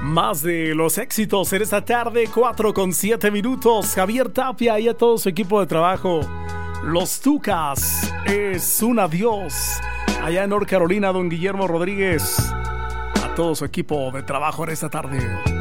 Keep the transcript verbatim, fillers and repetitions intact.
Más de los éxitos en esta tarde, cuatro con siete minutos. Javier Tapia y a todo su equipo de trabajo. Los Tucas, es un adiós. Allá en North Carolina, don Guillermo Rodríguez. A todo su equipo de trabajo en esta tarde.